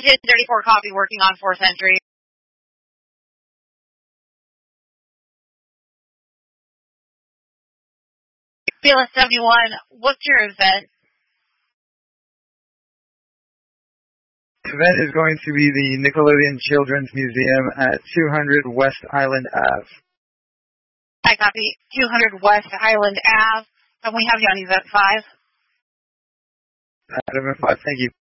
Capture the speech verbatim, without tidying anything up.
ten thirty-four copy, working on fourth entry. B L S seventy-one, what's your event? Event is going to be the Nickelodeon Children's Museum at two hundred West Island Avenue. I copy. two hundred West Island Avenue. And we have you on event five. At event five, thank you.